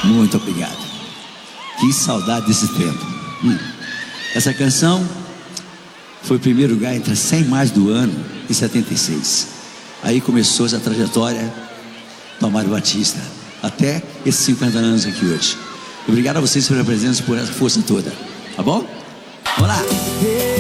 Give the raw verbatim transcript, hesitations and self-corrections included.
Muito obrigado. Que saudade desse tempo. Hum. Essa canção foi o primeiro lugar entre as cem mais do ano, em setenta e seis. Aí começou essa trajetória do Mário Batista, até esses cinquenta anos aqui hoje. Obrigado a vocês pela presença, por essa força toda. Tá bom? Vamos lá!